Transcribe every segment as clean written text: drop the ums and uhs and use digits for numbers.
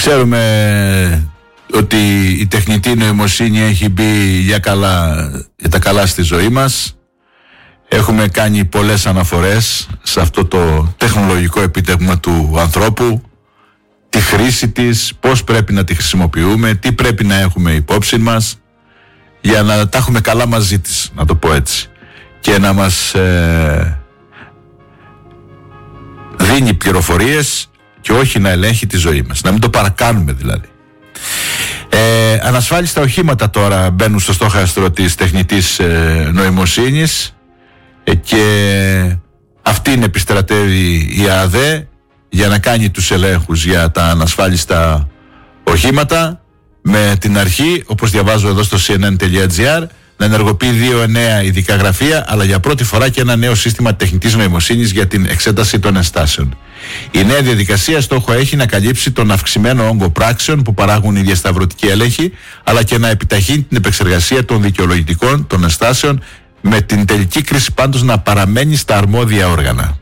Ξέρουμε ότι η τεχνητή νοημοσύνη έχει μπει για τα καλά στη ζωή μας. Έχουμε κάνει πολλές αναφορές σε αυτό το τεχνολογικό επίτευγμα του ανθρώπου, τη χρήση της, πώς πρέπει να τη χρησιμοποιούμε, τι πρέπει να έχουμε υπόψη μας για να τα έχουμε καλά μαζί της, να το πω έτσι, και να μας δίνει πληροφορίες και όχι να ελέγχει τη ζωή μας, να μην το παρακάνουμε δηλαδή. Ανασφάλιστα οχήματα τώρα μπαίνουν στο στόχαστρο της τεχνητής νοημοσύνης και αυτήν επιστρατεύει η ΑΔΕ για να κάνει τους ελέγχους για τα ανασφάλιστα οχήματα, με την αρχή, όπως διαβάζω εδώ στο cnn.gr, να ενεργοποιεί 2 νέα ειδικά γραφεία, αλλά για πρώτη φορά και ένα νέο σύστημα τεχνητής νοημοσύνης για την εξέταση των ενστάσεων. Η νέα διαδικασία στόχο έχει να καλύψει τον αυξημένο όγκο πράξεων που παράγουν οι διασταυρωτικοί έλεγχοι, αλλά και να επιταχύνει την επεξεργασία των δικαιολογητικών των ενστάσεων, με την τελική κρίση πάντως να παραμένει στα αρμόδια όργανα.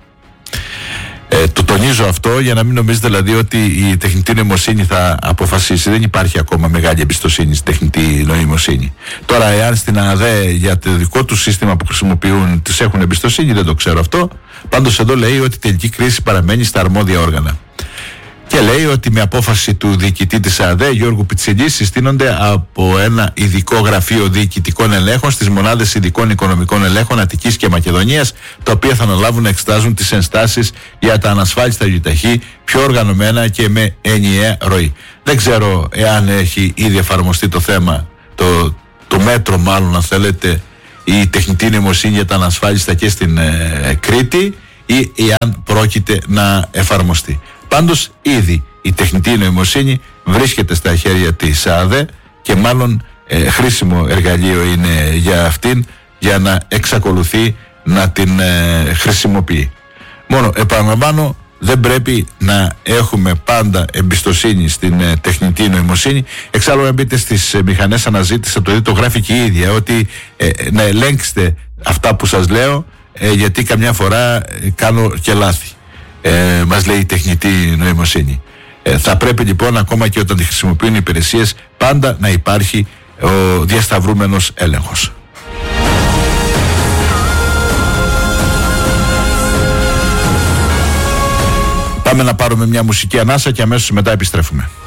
Το τονίζω αυτό για να μην νομίζετε δηλαδή ότι η τεχνητή νοημοσύνη θα αποφασίσει. Δεν υπάρχει ακόμα μεγάλη εμπιστοσύνη στη τεχνητή νοημοσύνη. Τώρα, εάν στην ΑΔΕ για το δικό του σύστημα που χρησιμοποιούν τις έχουν εμπιστοσύνη, δεν το ξέρω αυτό. Πάντως εδώ λέει ότι η τελική κρίση παραμένει στα αρμόδια όργανα. Και λέει ότι με απόφαση του διοικητή της ΑΔΕ, Γιώργου Πιτσιλή, συστήνονται από ένα ειδικό γραφείο διοικητικών ελέγχων στις μονάδες ειδικών οικονομικών ελέγχων Αττικής και Μακεδονίας, τα οποία θα αναλάβουν να εξετάζουν τις ενστάσεις για τα ανασφάλιστα γιοταχή πιο οργανωμένα και με ενιαία ροή. Δεν ξέρω εάν έχει ήδη εφαρμοστεί το θέμα, το μέτρο μάλλον αν θέλετε, η τεχνητή νοημοσύνη για τα ανασφάλιστα και στην Κρήτη, ή εάν πρόκειται να εφαρμοστεί. Πάντως ήδη η τεχνητή νοημοσύνη βρίσκεται στα χέρια της ΑΔΕ και μάλλον χρήσιμο εργαλείο είναι για αυτήν, για να εξακολουθεί να την χρησιμοποιεί. Μόνο επαναλαμβάνω, δεν πρέπει να έχουμε πάντα εμπιστοσύνη στην τεχνητή νοημοσύνη. Εξάλλου, αν μπείτε στις μηχανές αναζήτησης, το δείτε, το γράφει και η ίδια, ότι να ελέγξετε αυτά που σας λέω, γιατί καμιά φορά κάνω και λάθη. Μας λέει η τεχνητή νοημοσύνη. Θα πρέπει λοιπόν, ακόμα και όταν τη χρησιμοποιούν οι υπηρεσίες, πάντα να υπάρχει ο διασταυρούμενος έλεγχος. Πάμε να πάρουμε μια μουσική ανάσα και αμέσως μετά επιστρέφουμε.